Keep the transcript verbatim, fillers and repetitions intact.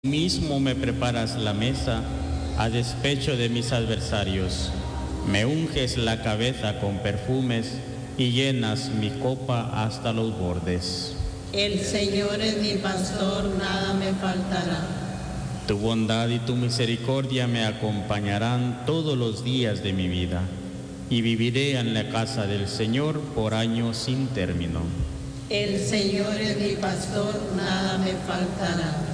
Mismo me preparas la mesa a despecho de mis adversarios. Me unges la cabeza con perfumes y llenas mi copa hasta los bordes. El Señor es mi pastor, nada me faltará. Tu bondad y tu misericordia me acompañarán todos los días de mi vida, y viviré en la casa del Señor por años sin término. El Señor es mi pastor, nada me faltará.